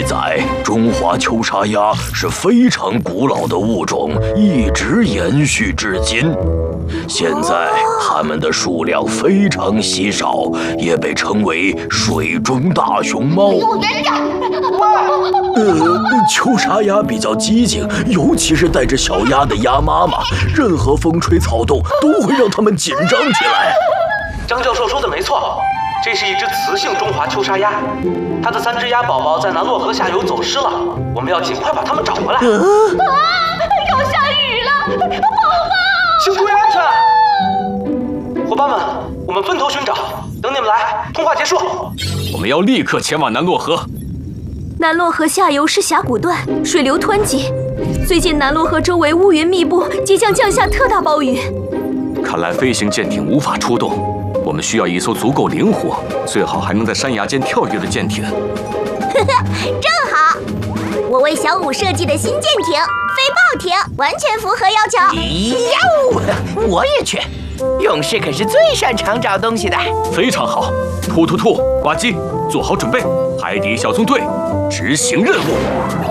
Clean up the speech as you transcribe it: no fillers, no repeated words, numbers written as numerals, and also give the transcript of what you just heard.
载，中华秋沙鸭是非常古老的物种，一直延续至今。现在它们的数量非常稀少，也被称为水中大熊猫。秋沙鸭比较机警，尤其是带着小鸭的鸭妈妈，任何风吹草动都会让它们紧张起来。 张教授说的没错，这是一只雌性中华秋沙鸭，它的3只鸭宝宝在南洛河下游走失了，我们要尽快把它们找回来。 要下雨了，宝宝！ 请注意安全！伙伴们，我们分头寻找，等你们来，通话结束。 我们要立刻前往南洛河。 南洛河下游是峡谷段，水流湍急。最近南洛河周围乌云密布，即将降下特大暴雨。 看来飞行舰艇无法出动，我们需要一艘足够灵活，最好还能在山崖间跳跃的舰艇。 正好，我为小五设计的新舰艇飞豹艇完全符合要求。 哟，我也去。勇士可是最擅长找东西的。 非常好，突突突，呱唧，做好准备，海底小纵队执行任务。